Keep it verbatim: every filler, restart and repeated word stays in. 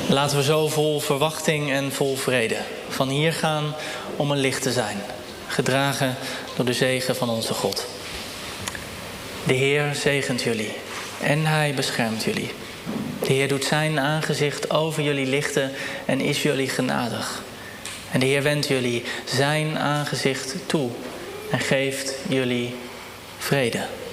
Laten we zo vol verwachting en vol vrede van hier gaan om een licht te zijn, gedragen door de zegen van onze God. De Heer zegent jullie en Hij beschermt jullie. De Heer doet zijn aangezicht over jullie lichten en is jullie genadig. En de Heer wendt jullie zijn aangezicht toe en geeft jullie vrede.